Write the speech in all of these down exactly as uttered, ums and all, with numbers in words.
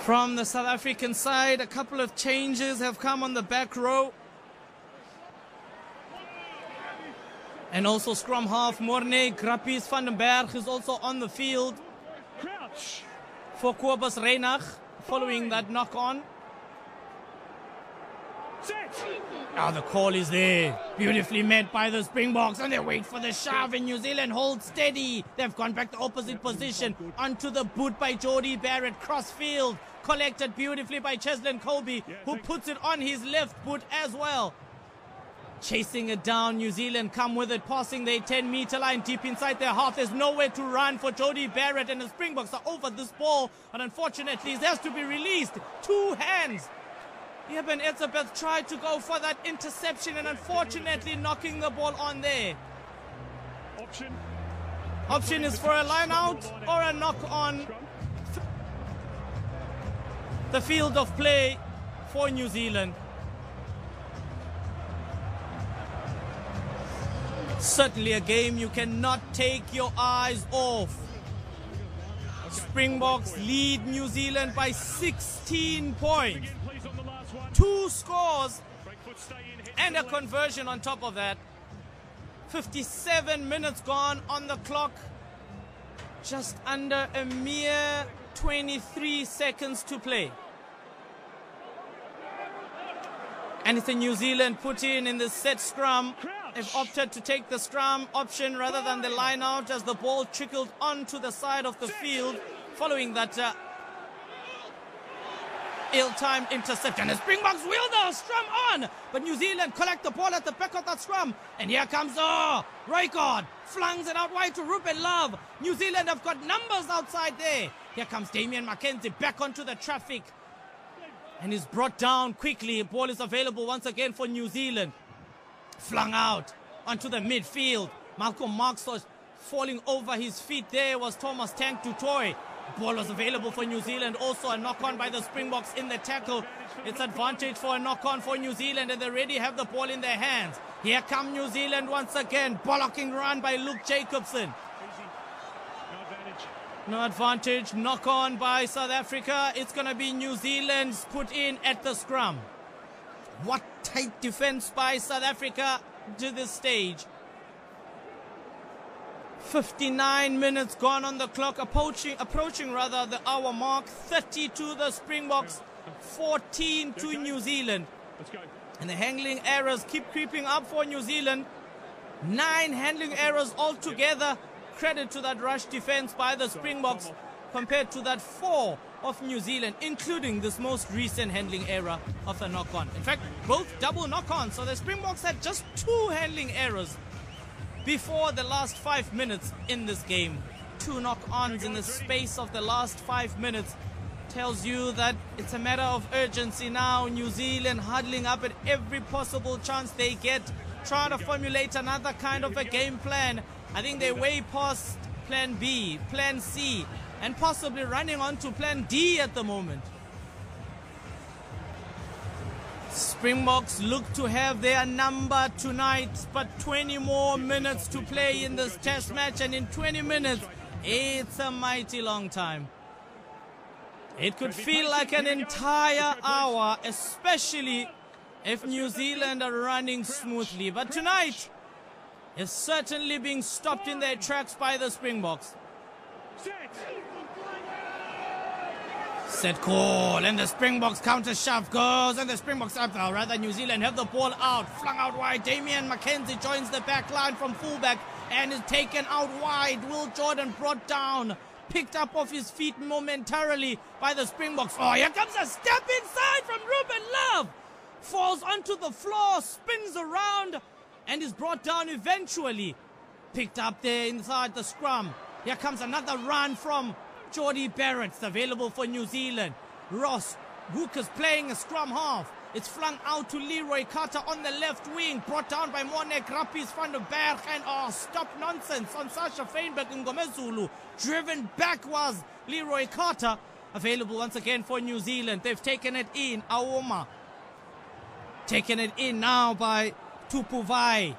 From the South African side, a couple of changes have come on the back row. And also scrum half Morne Grappies van den Berg is also on the field for Kobus Reinach following that knock on. Now the call is there, beautifully met by the Springboks, and they wait for the shove, and New Zealand holds steady. They've gone back to opposite position, onto the boot by Jordie Barrett, crossfield, collected beautifully by Cheslin Colby, who puts it on his left boot as well. Chasing it down, New Zealand come with it, passing their ten meter line deep inside their half. There's nowhere to run for Jordie Barrett, and the Springboks are over this ball, but unfortunately it has to be released. Two hands. Eben Etzebeth tried to go for that interception and unfortunately knocking the ball on there. Option. Option is for a line out or a knock on the field of play for New Zealand. Certainly a game you cannot take your eyes off. Springboks lead New Zealand by sixteen points. Two scores and a conversion on top of that. fifty-seven minutes gone on the clock. Just under a mere twenty-three seconds to play. Anything New Zealand put in in the set scrum. They've opted to take the scrum option rather than the line out as the ball trickled onto the side of the field following that uh, ill-timed interception. The Springboks wheel the scrum on, but New Zealand collect the ball at the back of that scrum. And here comes oh, Roykard, flings it out wide to Ruben Love. New Zealand have got numbers outside there. Here comes Damian McKenzie back onto the traffic. And is brought down quickly. The ball is available once again for New Zealand. Flung out onto the midfield. Malcolm Marx was falling over his feet. There was Thomas Tank Dutoy. Ball was available for New Zealand. Also a knock-on by the Springboks in the tackle. It's advantage for a knock-on for New Zealand, and they already have the ball in their hands. Here come New Zealand once again. Bollocking run by Luke Jacobson. No advantage. Knock-on by South Africa. It's going to be New Zealand's put in at the scrum. What tight defense by South Africa to this stage. fifty-nine minutes gone on the clock, approaching, approaching rather the hour mark. thirty to the Springboks, fourteen to New Zealand. And the handling errors keep creeping up for New Zealand. Nine handling errors altogether. Credit to that rush defense by the Springboks compared to that four of New Zealand, including this most recent handling error of a knock-on. In fact, both double knock-ons. So the Springboks had just two handling errors before the last five minutes in this game. Two knock-ons in the space of the last five minutes tells you that it's a matter of urgency now. New Zealand huddling up at every possible chance they get, trying to formulate another kind of a game plan. I think they're way past plan B, plan C, and possibly running on to plan D at the moment. Springboks look to have their number tonight, but twenty more minutes to play in this test match, and in twenty minutes, it's a mighty long time. It could feel like an entire hour, especially if New Zealand are running smoothly. But tonight is certainly being stopped in their tracks by the Springboks. Set call, and the Springboks counter shove goes, and the Springboks up now. Rather, New Zealand have the ball out, flung out wide. Damian McKenzie joins the back line from fullback and is taken out wide. Will Jordan brought down, picked up off his feet momentarily by the Springboks. Oh, here comes a step inside from Ruben Love. Falls onto the floor, spins around, and is brought down eventually. Picked up there inside the scrum. Here comes another run from Jordie Barrett. It's available for New Zealand. Ross Hookers playing a scrum half. It's flung out to Leroy Carter on the left wing. Brought down by Morne Grappies van der Berg. And oh, stop nonsense on Sasha Feinberg and Ngomezulu. Driven back was Leroy Carter. Available once again for New Zealand. They've taken it in. Aoma. Taken it in now by Tupuvai.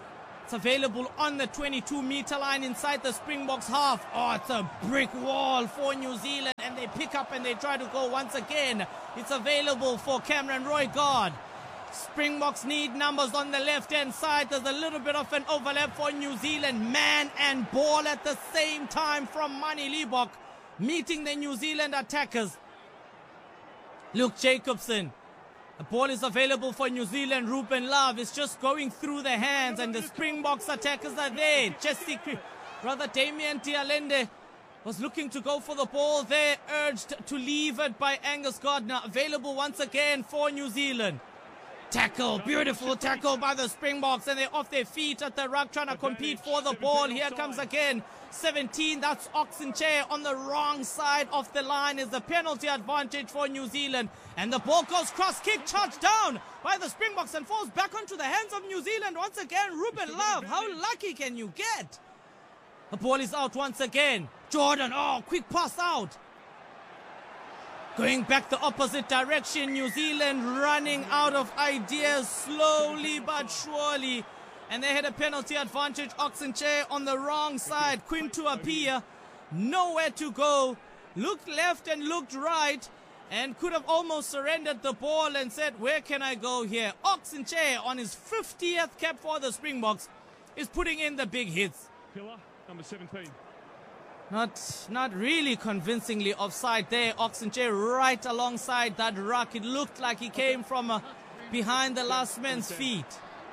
It's available on the twenty-two meter line inside the Springboks half. Oh, it's a brick wall for New Zealand, and they pick up and they try to go once again. It's available for Cameron Roigard. Springboks need numbers on the left-hand side. There's a little bit of an overlap for New Zealand. Man and ball at the same time from Manie Libbok, meeting the New Zealand attackers. Luke Jacobson. The ball is available for New Zealand. Ruben Love is just going through the hands, and the Springboks attackers are there. Jesse, rather Damian Dialende was looking to go for the ball there, urged to leave it by Angus Gardner. Available once again for New Zealand. Tackle, beautiful tackle by the Springboks, and they're off their feet at the ruck trying to compete for the ball. Here comes again seventeen, that's Oxenchair on the wrong side of the line. Is the penalty advantage for New Zealand, and the ball goes cross kick, charged down by the Springboks and falls back onto the hands of New Zealand once again. Ruben Love, how lucky can you get? The ball is out once again. Jordan, oh, quick pass out. Going back the opposite direction, New Zealand running out of ideas slowly but surely. And they had a penalty advantage. Oxenchair on the wrong side. Quintu Apia, nowhere to go. Looked left and looked right, and could have almost surrendered the ball and said, where can I go here? Oxenchair on his fiftieth cap for the Springboks is putting in the big hits. Pillar, number seventeen. Not, not really convincingly offside there. Oxenchair right alongside that ruck. It looked like he came from uh, behind the last man's feet.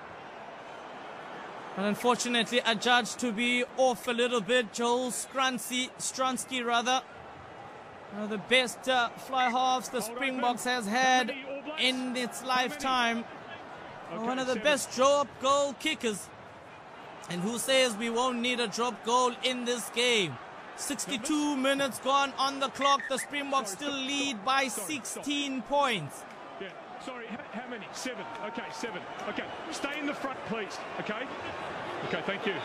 But unfortunately, adjudged to be off a little bit. Joel Stransky, Stransky rather. One of the best uh, fly halves the Springboks has had in its lifetime. One of the best drop goal kickers. And who says we won't need a drop goal in this game? sixty-two minutes gone on the clock. The Springboks still lead by sixteen points. Yeah, sorry, how, how many? Seven. Okay, seven. Okay, stay in the front, please. Okay? Okay, thank you.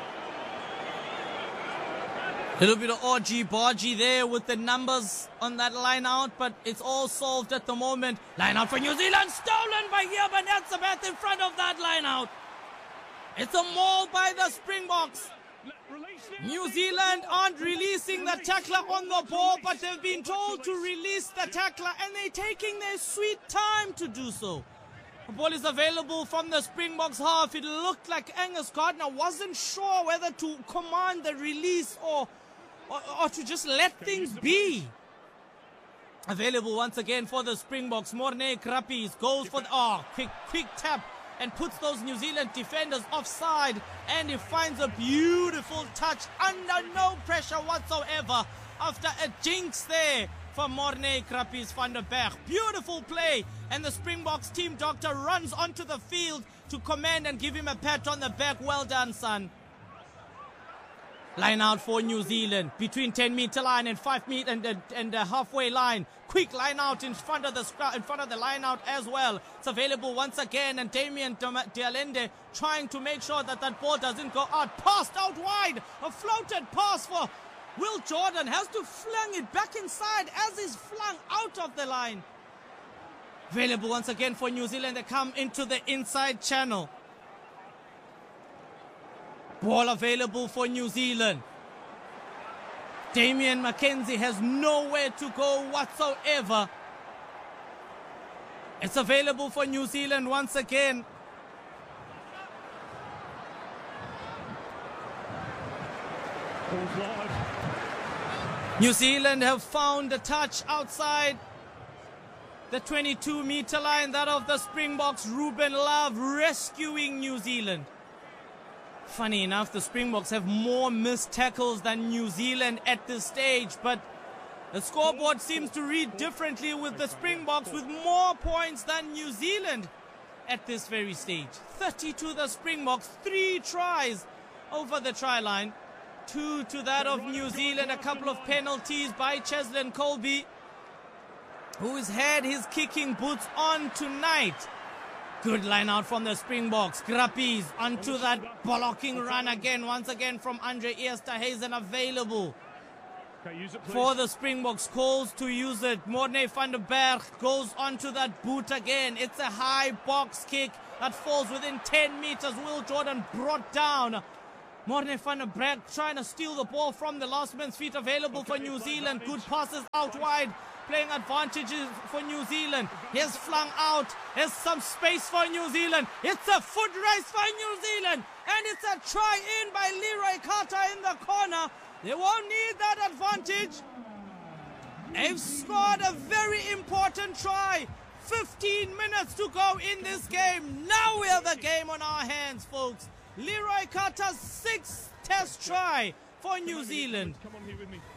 A little bit of orgy-bargy there with the numbers on that line out, but it's all solved at the moment. Line out for New Zealand, stolen by Gerben Etzebeth in front of that line out. It's a maul by the Springboks. New Zealand aren't releasing the tackler on the ball, but they've been told to release the tackler, and they're taking their sweet time to do so. The ball is available from the Springboks half. It looked like Angus Gardner wasn't sure whether to command the release or, or, or to just let things be. Available once again for the Springboks. Morne Krappies goes for the, oh, quick, quick tap, and puts those New Zealand defenders offside, and he finds a beautiful touch under no pressure whatsoever after a jinx there for Morne Krappies van der Berg. Beautiful play, and the Springboks team doctor runs onto the field to command and give him a pat on the back. Well done, son. Line out for New Zealand between ten meter line and five meter and, and, and the halfway line. Quick line out in front of the in front of the line out as well. It's available once again, and Damian Dialende trying to make sure that that ball doesn't go out. Passed out wide. A floated pass for Will Jordan. Has to fling it back inside as is flung out of the line. Available once again for New Zealand. They come into the inside channel. Ball available for New Zealand. Damian McKenzie has nowhere to go whatsoever. It's available for New Zealand once again. New Zealand have found a touch outside the twenty-two meter line, that of the Springboks. Ruben Love rescuing New Zealand. Funny enough, the Springboks have more missed tackles than New Zealand at this stage, but the scoreboard seems to read differently with the Springboks with more points than New Zealand at this very stage. thirty to the Springboks, three tries over the try line, two to that of New Zealand. A couple of penalties by Cheslin Colby, who has had his kicking boots on tonight. Good line out from the Springboks. Krappies onto that blocking run again, once again from Andre Esterhuizen available for the Springboks. Calls to use it. Morne van der Berg goes onto that boot again. It's a high box kick, that falls within ten meters. Will Jordan brought down. Morne van der Berg trying to steal the ball from the last man's feet. Available for New Zealand. Good passes out wide. Playing advantages for New Zealand. Here's flung out. There's some space for New Zealand. It's a foot race for New Zealand. And it's a try in by Leroy Carter in the corner. They won't need that advantage. They've scored a very important try. fifteen minutes to go in this game. Now we have a game on our hands, folks. Leroy Carter's sixth test try for New Zealand. Come on here with me.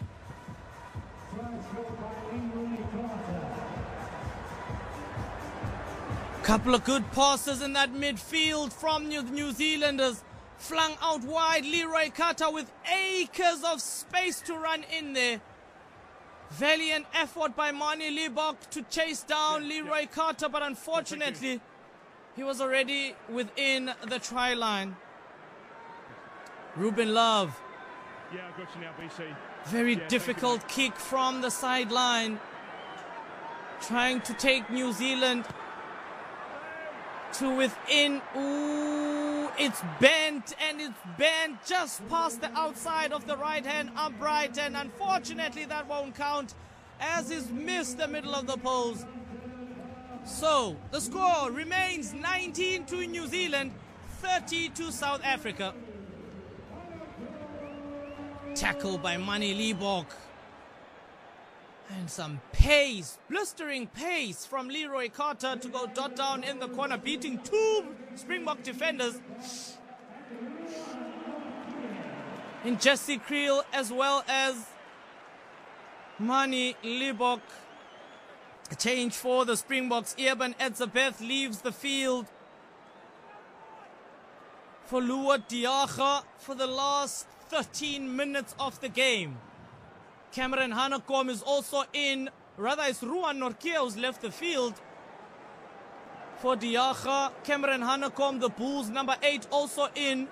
Couple of good passes in that midfield from New, New Zealanders. Flung out wide. Leroy Carter with acres of space to run in there. Valiant effort by Manie Libbok to chase down Leroy Carter, but unfortunately, he was already within the try line. Ruben Love. Yeah, I got you now, B C. Very yeah, difficult kick from the sideline. Trying to take New Zealand to within. Ooh, it's bent, and it's bent just past the outside of the right hand upright, and unfortunately that won't count as he's missed the middle of the post. So the score remains nineteen to New Zealand, thirty to South Africa. Tackle by Manie Libbok. And some pace, blistering pace from Leroy Carter to go dot down in the corner, beating two Springbok defenders. In Jesse Kriel as well as Manie Libbok. A change for the Springboks. Eben Etzebeth leaves the field for Lua Diaga for the last thirteen minutes of the game. Cameron Hanekom is also in. Rather, it's Ruan Nortje who's left the field for Diaga. Cameron Hanekom, the Bulls, number eight, also in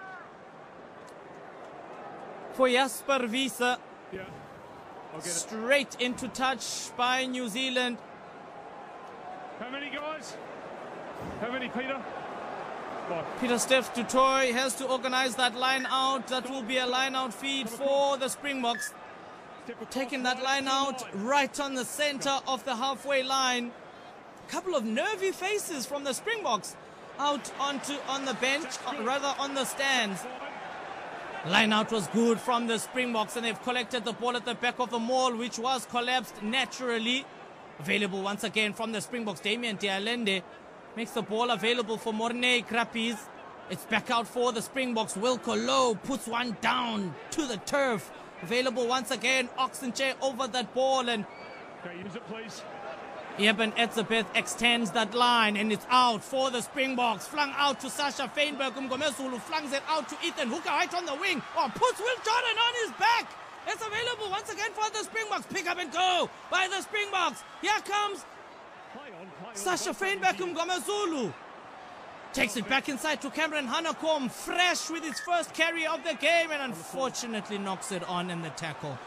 for Jasper Wiese. Yeah, I'll get it. Straight into touch by New Zealand. How many guys? How many, Peter? Five. Peter Steph du Toit has to organize that line out. That will be a line out feed for the Springboks. Taking that line out right on the center of the halfway line. A couple of nervy faces from the Springboks out onto on the bench, or rather on the stands. Line out was good from the Springboks, and they've collected the ball at the back of the maul, which was collapsed naturally. Available once again from the Springboks. Damian Dialende makes the ball available for Morne Krappies. It's back out for the Springboks. Wilco Low puts one down to the turf. Available once again. Oxenchair over that ball, and Okay, use it, please. Eben Etzebeth extends that line, and it's out for the Springboks. Flung out to Sasha Feinberg. Umgomezulu flings it out to Ethan Hooker right on the wing. Oh, puts Will Jordan on his back. It's available once again for the Springboks. Pick up and go by the Springboks. Here comes Play on, play on. Sasha Feinberg. Umgomezulu takes it back inside to Cameron Hanekom, fresh with his first carry of the game, and unfortunately knocks it on in the tackle.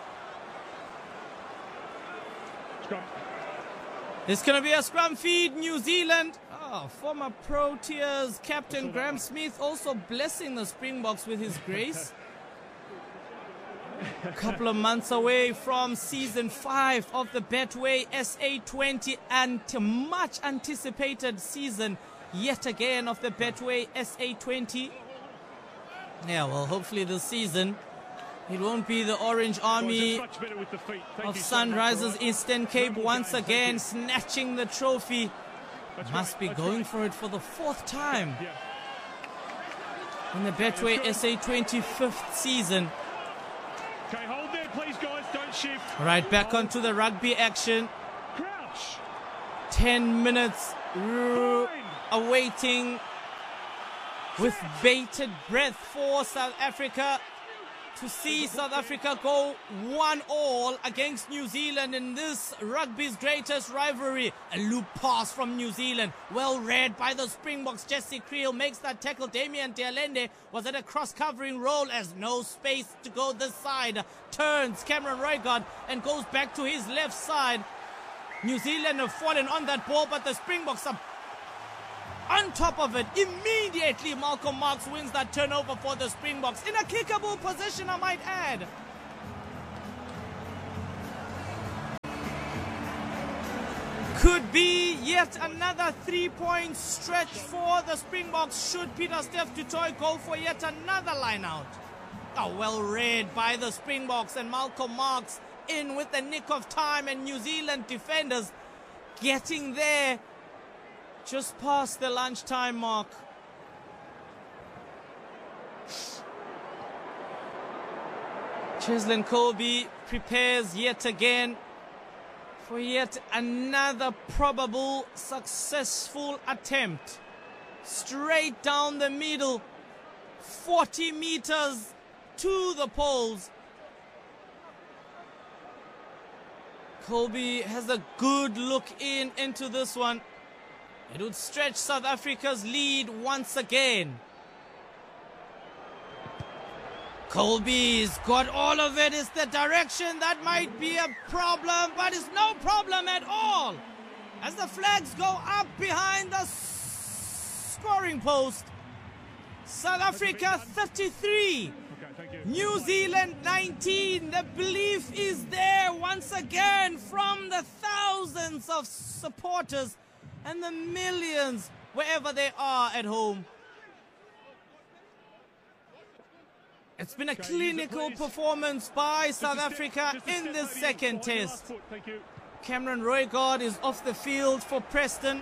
Scrum. It's going to be a scrum feed, New Zealand. Oh, former Proteas captain Graham Smith also blessing the Springboks with his grace. A couple of months away from season five of the Betway S A twenty, and much anticipated season yet again of the Betway S A twenty. Yeah, well, hopefully this season it won't be the Orange Army of Sunrisers Eastern Cape once again snatching the trophy. Must be going for it for the fourth time in the Betway S A twenty fifth season. Okay, hold there, please, guys. Don't shift. Right back onto the rugby action. Crouch. Ten minutes r- awaiting with bated breath for South Africa to see South Africa go one all against New Zealand in this rugby's greatest rivalry. A loop pass from New Zealand, well read by the Springboks. Jesse Kriel makes that tackle. Damian Dialende was at a cross-covering role as no space to go this side. Turns Cameron Roygard and goes back to his left side. New Zealand have fallen on that ball, but the Springboks are On top of it, immediately Malcolm Marx wins that turnover for the Springboks in a kickable position, I might add. Could be yet another three-point stretch for the Springboks should Pieter-Steph du Toit go for yet another line out. Oh, well read by the Springboks, and Malcolm Marx in with the nick of time, and New Zealand defenders getting there just past the lunchtime mark. Cheslin Kolbe prepares yet again for yet another probable successful attempt. Straight down the middle, forty meters to the poles. Kolbe has a good look in into this one. It would stretch South Africa's lead once again. Kolbe's got all of it. It's the direction that might be a problem, but it's no problem at all. As the flags go up behind the scoring post. South Africa thirty-three. New Zealand nineteen. The belief is there once again from the thousands of supporters and the millions wherever they are at home. It's been a clinical performance by South Africa in this second test. Cameron Roigard is off the field for Preston.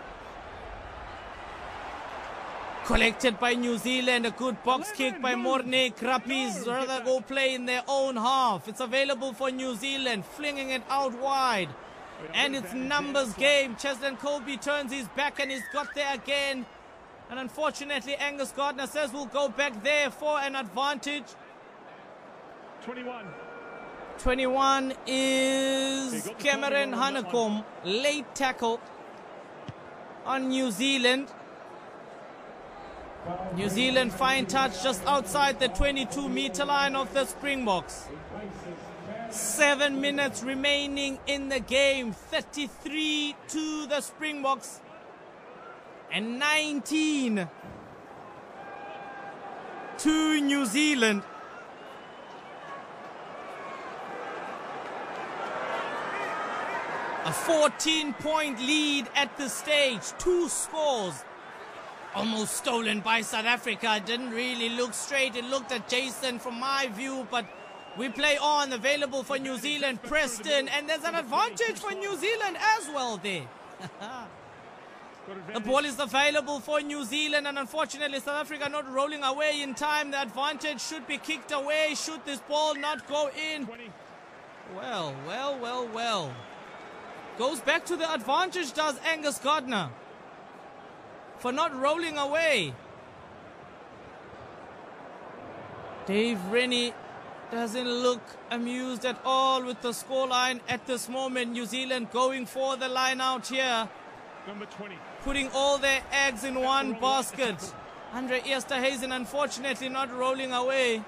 Collected by New Zealand, a good box kick by Morne Krappies. Rather go play in their own half. It's available for New Zealand, flinging it out wide. And it's numbers game. Cheslin Kolbe turns his back and he's got there again. And unfortunately, Angus Gardner says we'll go back there for an advantage. twenty-one. twenty-one is Cameron Hanekom. Late tackle on New Zealand. New Zealand fine touch just outside the twenty-two meter line of the Springboks. Seven minutes remaining in the game. thirty-three to the Springboks. And nineteen to New Zealand. A fourteen point lead at this stage. Two scores. Almost stolen by South Africa. It didn't really look straight. It looked adjacent from my view, but we play on. Available for New Zealand, Preston, and there's an advantage for New Zealand as well there. The ball is available for New Zealand, and unfortunately South Africa not rolling away in time. The advantage should be kicked away should this ball not go in. Well, well, well, well. Goes back to the advantage, does Angus Gardner, for not rolling away. Dave Rennie doesn't look amused at all with the scoreline at this moment. New Zealand going for the line out here. Number twenty. Putting all their eggs in one basket. Andre Esterhuizen unfortunately not rolling away.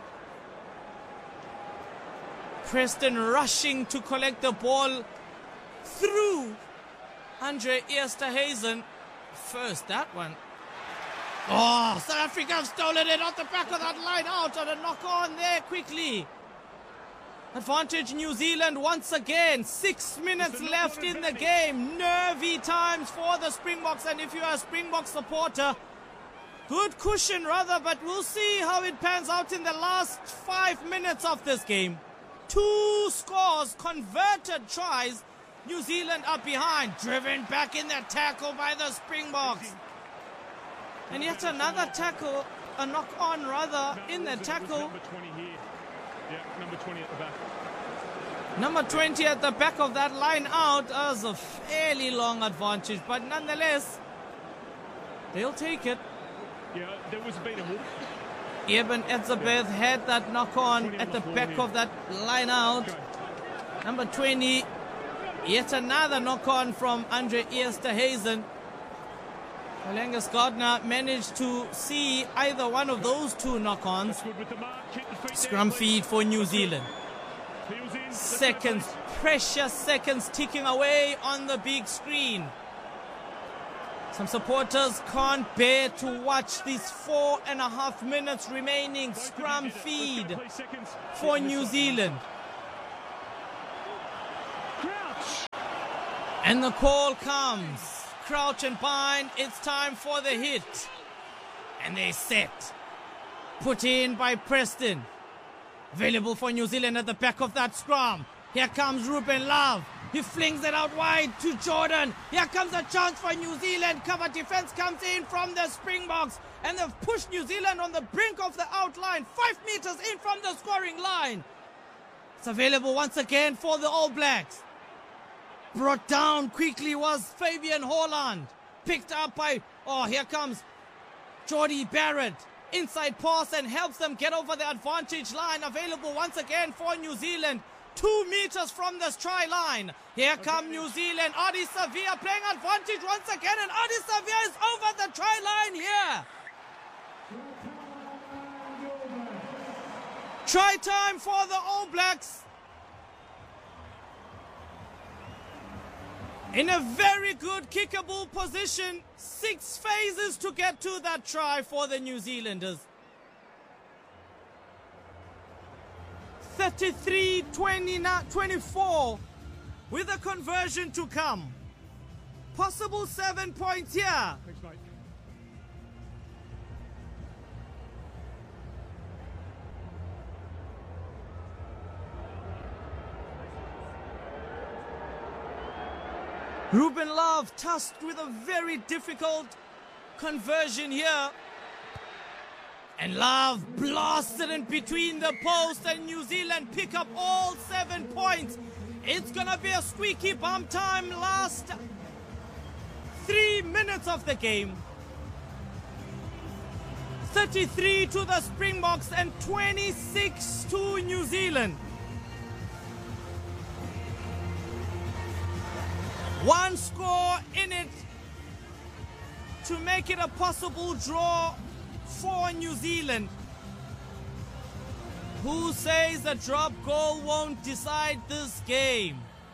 Preston rushing to collect the ball through Andre Esterhuizen. First that one. Oh, South Africa have stolen it off the back of that line out on a knock on there quickly. Advantage New Zealand once again. Six minutes left in the game. Nervy times for the Springboks, and if you are a Springbok supporter, good cushion rather, but we'll see how it pans out in the last five minutes of this game. Two scores, converted tries. New Zealand are behind, driven back in their tackle by the Springboks. And yet another tackle, a knock on rather, in the tackle. Yeah, number twenty at the back. Number twenty at the back of that line out as a fairly long advantage, but nonetheless, they'll take it. Yeah, there was been a hook. Eben Etzebeth had that knock on at the back of that line out. Number twenty, yet another knock on from Andre Esterhuizen. Angus Gardner managed to see either one of those two knock-ons. Scrum feed for New Zealand. Seconds, precious seconds ticking away on the big screen. Some supporters can't bear to watch these four and a half minutes remaining scrum feed for New Zealand. And the call comes. Crouch and bind. It's time for the hit. And they set. Put in by Preston. Available for New Zealand at the back of that scrum. Here comes Ruben Love. He flings it out wide to Jordan. Here comes a chance for New Zealand. Cover defense comes in from the Springboks. And they've pushed New Zealand on the brink of the outline. Five meters in from the scoring line. It's available once again for the All Blacks. Brought down quickly was Fabian Holland. Picked up by, oh, here comes Jordie Barrett. Inside pass and helps them get over the advantage line. Available once again for New Zealand. Two meters from this try line. Here come New Zealand. Ardie Savea playing advantage once again. And Ardie Savea is over the try line here. Try time for the All Blacks. In a very good kickable position. Six phases to get to that try for the New Zealanders. thirty-three twenty-four with a conversion to come. Possible seven points here. Thanks, mate. Ruben Love tasked with a very difficult conversion here. And Love blasted in between the post, and New Zealand pick up all seven points. It's going to be a squeaky bum time last three minutes of the game. thirty-three to the Springboks and twenty-six to New Zealand. One score in it to make it a possible draw for New Zealand. Who says a drop goal won't decide this game?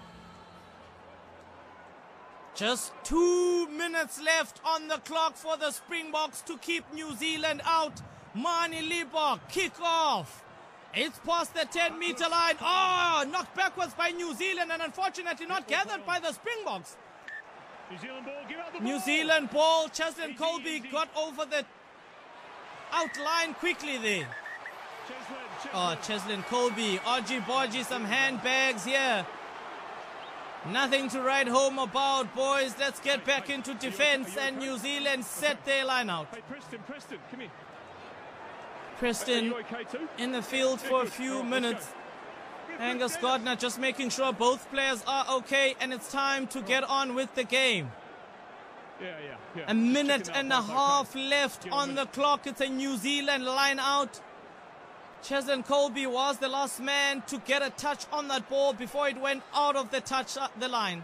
Just two minutes left on the clock for the Springboks to keep New Zealand out. Manie Libbok, kick off. It's past the ten meter line. Oh, knocked backwards by New Zealand and unfortunately not gathered by the Springboks. New Zealand ball, give out the New ball. Zealand ball. Cheslin Colby got over the outline quickly there. Cheslin, Cheslin. Oh, Cheslin Colby. Argy Borgy, some handbags here. Nothing to write home about, boys. Let's get back into defense, and New Zealand set their line out. Hey, Preston, Preston, come here. Preston Are you okay too? in the field for a few minutes. Angus Gardner just making sure both players are okay, and it's time to get on with the game. Yeah, yeah, yeah. A minute Just check and him a out, half okay. left Give him a on the minute. clock. It's a New Zealand line out. Cheslin Colby was the last man to get a touch on that ball before it went out of the touch uh, the line.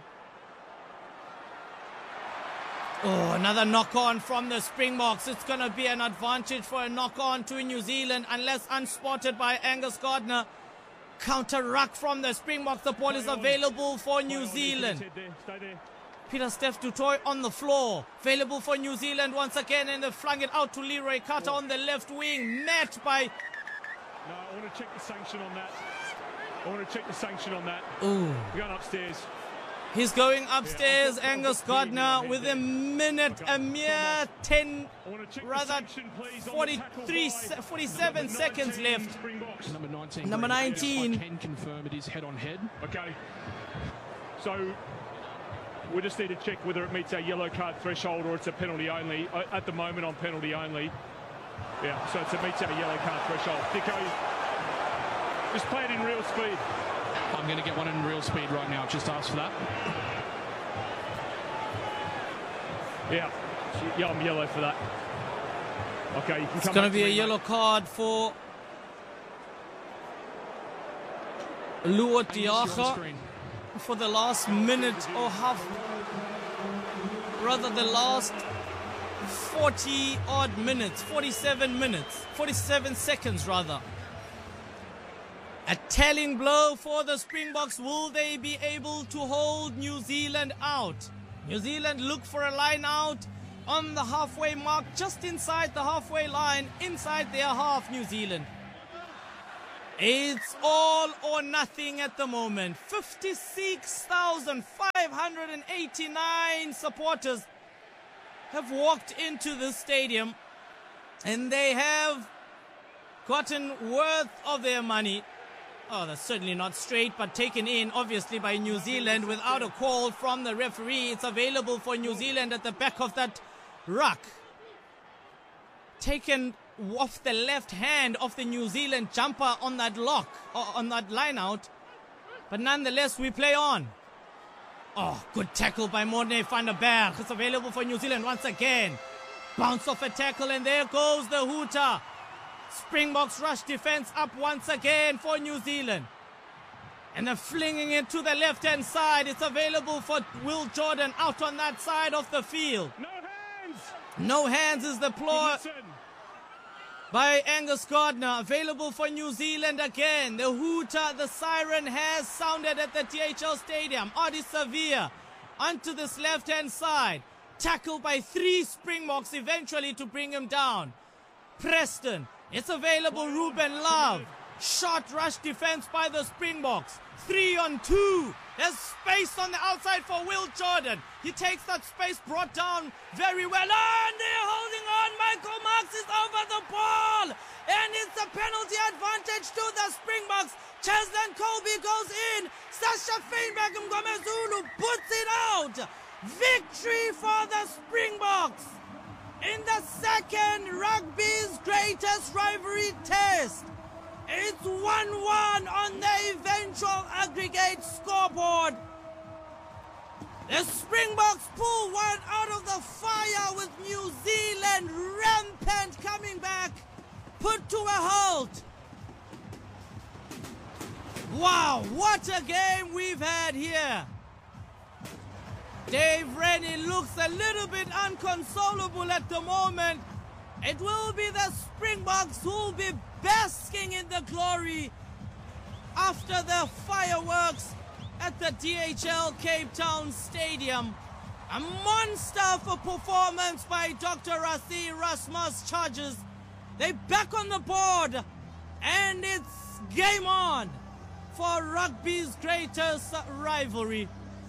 Oh, another knock-on from the Springboks. It's going to be an advantage for a knock-on to New Zealand unless unspotted by Angus Gardner. Counter-ruck from the Springboks. The ball is available for New Zealand. Stay there, stay there. Peter Steph Dutoy on the floor. Available for New Zealand once again, and they flung it out to Leroy Carter on the left wing. Met by... No, I want to check the sanction on that. I want to check the sanction on that. Ooh. We're going upstairs. He's going upstairs, Yeah, Angus I've got Gardner, the with a there. minute, Okay, a mere ten, I want to check rather the sanction, please, on the forty-three, tackle by forty-seven number seconds nineteen left. Springboks. Number nineteen. Number Green. nineteen. I can confirm it is head on head. Okay. So we just need to check whether it meets our yellow card threshold or it's a penalty only. Uh, At the moment on penalty only. Yeah, so it's, it meets our yellow card threshold. Dicko, just play it in real speed. I'm going to get one in real speed right now. Just ask for that. Yeah, yeah, I'm yellow for that. Okay, you can It's come going to back be a me, yellow mate. card for Lua And yes, you're on Diacha screen. for the last minute or half, rather the last forty odd minutes, forty-seven minutes, forty-seven seconds rather. A telling blow for the Springboks. Will they be able to hold New Zealand out? New Zealand look for a line out. on the halfway mark, just inside the halfway line, inside their half, New Zealand. It's all or nothing at the moment. fifty-six thousand five hundred eighty-nine supporters have walked into the stadium, and they have gotten worth of their money. Oh, that's certainly not straight, but taken in, obviously, by New Zealand without a call from the referee. It's available for New Zealand at the back of that ruck. Taken off the left hand of the New Zealand jumper on that lock, on that line out. But nonetheless, we play on. Oh, good tackle by Morne van der Berg. It's available for New Zealand once again. Bounce off a tackle, and there goes the hooter. Springboks rush defense up once again for New Zealand. And they're flinging it to the left-hand side. It's available for Will Jordan out on that side of the field. No hands! No hands is the ploy by Angus Gardner. Available for New Zealand again. The hooter, the siren has sounded at the T H L Stadium. Ardie Savea onto this left-hand side. Tackled by three Springboks eventually to bring him down. Preston. It's available, Ruben Love. Short rush defense by the Springboks. Three on two. There's space on the outside for Will Jordan. He takes that space, brought down very well. And they're holding on. Michael Marks is over the ball. And it's a penalty advantage to the Springboks. Cheslin Colby goes in. Sasha Feinberg Mgomezulu puts it out. Victory for the Springboks in the second rugby's greatest rivalry test. It's one one on the eventual aggregate scoreboard. The Springboks pull one out of the fire with New Zealand rampant coming back, put to a halt. Wow, what a game we've had here. Dave Rennie looks a little bit unconsolable at the moment. It will be the Springboks who will be basking in the glory after the fireworks at the D H L Cape Town Stadium. A monster of a performance by Doctor Rassie Erasmus Chargers. They're back on the board, and it's game on for rugby's greatest rivalry.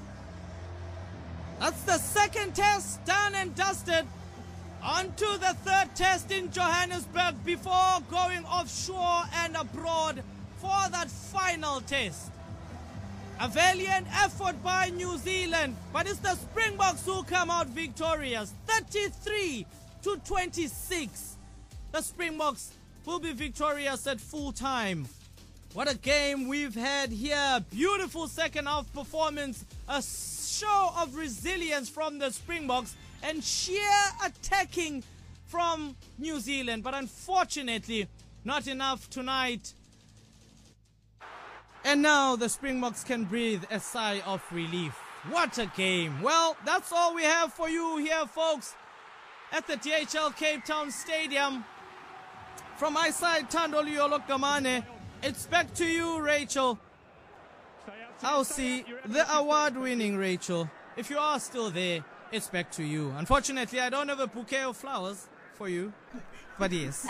That's the second test done and dusted. On to the third test in Johannesburg before going offshore and abroad for that final test. A valiant effort by New Zealand, but it's the Springboks who come out victorious. thirty-three to twenty-six. The Springboks will be victorious at full time. What a game we've had here. Beautiful second half performance. A show of resilience from the Springboks and sheer attacking from New Zealand. But unfortunately, not enough tonight. And now the Springboks can breathe a sigh of relief. What a game. Well, that's all we have for you here, folks, at the T H L Cape Town Stadium. From my side, Thando Liolokamane. It's back to you, Rachel. I'll see the award-winning Rachel. If you are still there, it's back to you. Unfortunately, I don't have a bouquet of flowers for you, but yes.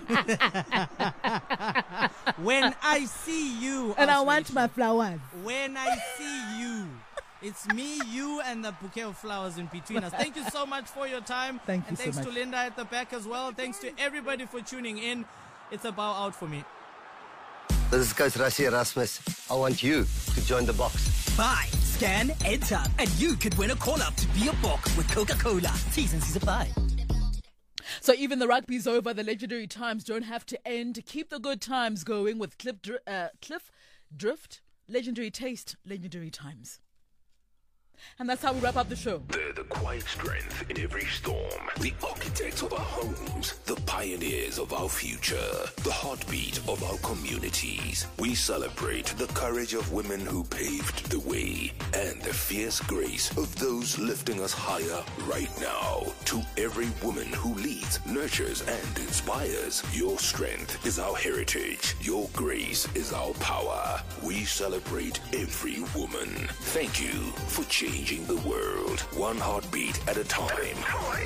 When I see you, and I want Rachel, my flowers. When I see you, it's me, you, and the bouquet of flowers in between us. Thank you so much for your time. Thank you and so thanks much. to Linda at the back as well. Thanks to everybody for tuning in. It's a bow out for me. This is Coach Rassie Erasmus. I want you to join the box. Buy, scan, enter, and you could win a call-up to be a box with Coca-Cola. T's and C's apply. So even the rugby's over, the legendary times don't have to end. Keep the good times going with Cliff, Dri- uh, Cliff Drift. Legendary taste, legendary times. And that's how we wrap up the show. They're the quiet strength in every storm. The architects of our homes. The pioneers of our future. The heartbeat of our communities. We celebrate the courage of women who paved the way. And the fierce grace of those lifting us higher right now. To every woman who leads, nurtures, and inspires. Your strength is our heritage. Your grace is our power. We celebrate every woman. Thank you for cheering. changing the world, one heartbeat at a time.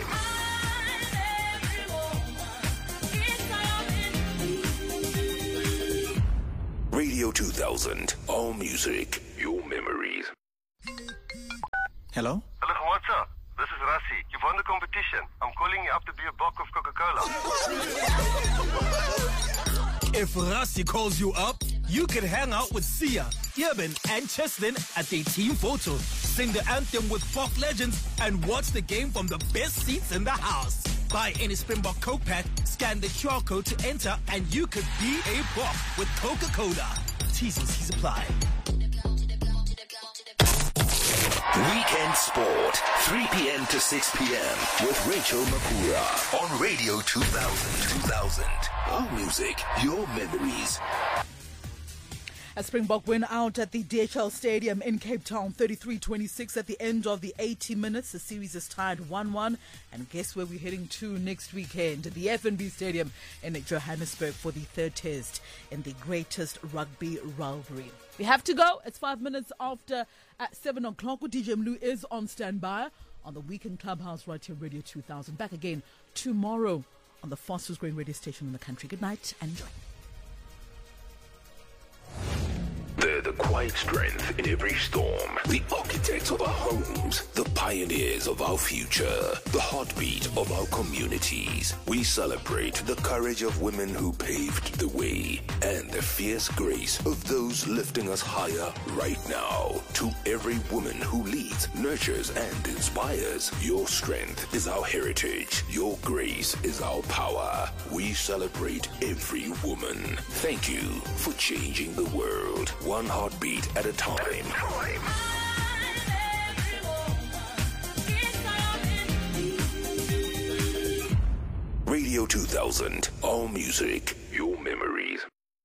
Radio two thousand, all music, your memories. Hello? Hello, what's up? This is Rassi. You've won the competition. I'm calling you up to be a bock of Coca-Cola. If Rassi calls you up, you can hang out with Sia, Irvin, and Cheslin at their team photo, sing the anthem with folk legends, and watch the game from the best seats in the house. Buy any Springbok Coke pack, scan the Q R code to enter, and you could be a bock with Coca-Cola. T's and C's apply. Weekend Sport, three p.m. to six p.m. with Rachel Makura on Radio two thousand. two thousand. All music, your memories. A Springbok win out at the D H L Stadium in Cape Town, thirty-three twenty-six at the end of the eighty minutes. The series is tied one one. And guess where we're heading to next weekend? The F N B Stadium in Johannesburg for the third test in the greatest rugby rivalry. We have to go. It's five minutes after at seven o'clock. D J Mlu is on standby on the Weekend Clubhouse right here, Radio two thousand. Back again tomorrow on the fastest growing radio station in the country. Good night and enjoy. They're the quiet strength in every storm, the architects of our homes, the pioneers of our future, the heartbeat of our communities. We celebrate the courage of women who paved the way and the fierce grace of those lifting us higher right now. To every woman who leads, nurtures, and inspires, your strength is our heritage. Your grace is our power. We celebrate every woman. Thank you for changing the world. One heartbeat at a time. Radio two thousand, all music, your memories.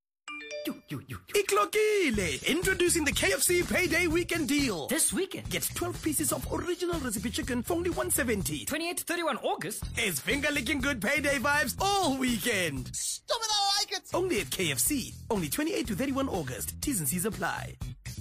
Iklokile! Introducing the K F C Payday Weekend Deal. This weekend, Get twelve pieces of original recipe chicken for only one seventy. twenty-eighth to thirty-first August. It's finger-licking good payday vibes all weekend. Stop it, I like it. Only at K F C. Only twenty-eighth to thirty-first August. T's and C's apply.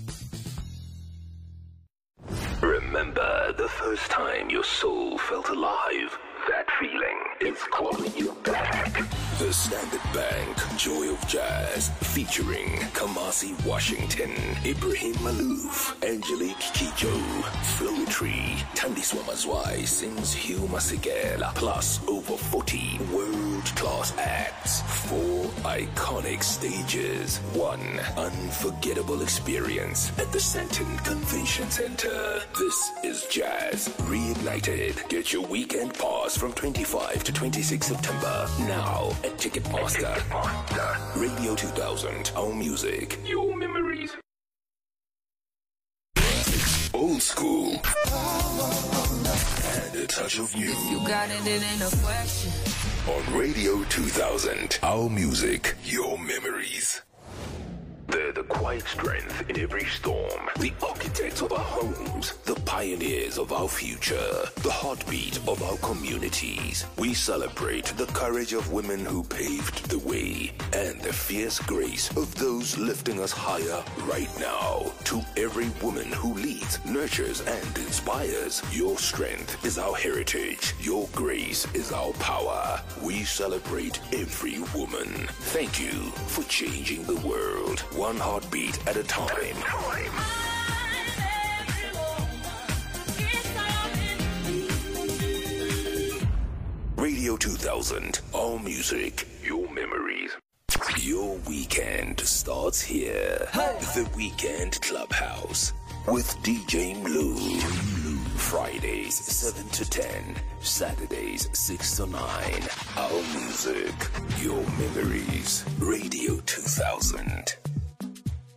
Remember the first time your soul felt alive? That feeling is calling you back. The Standard Bank Joy of Jazz featuring Kamasi Washington, Ibrahim Malouf, Angelique Kijo, Flowetry, Tandiswa Mazwai sings Hugh Masekela, plus over forty world-class acts, four iconic stages, one unforgettable experience at the Santon Convention Center. This is Jazz Reignited. Get your weekend pass from twenty-fifth to twenty-sixth September now at Ticketmaster. Radio two thousand, our music, your memories. Old school and a touch of new. You got it, it ain't a question. On Radio two thousand, our music, your memories. They're the quiet strength in every storm, the architects of our homes, the pioneers of our future, the heartbeat of our communities. We celebrate the courage of women who paved the way and the fierce grace of those lifting us higher right now. To every woman who leads, nurtures, and inspires, your strength is our heritage. Your grace is our power. We celebrate every woman. Thank you for changing the world. One heartbeat at a time. Radio two thousand, all music, your memories. Your weekend starts here. Hey. The Weekend Clubhouse with D J Mlu. Fridays seven to ten, Saturdays six to nine. Our music, your memories. Radio two thousand.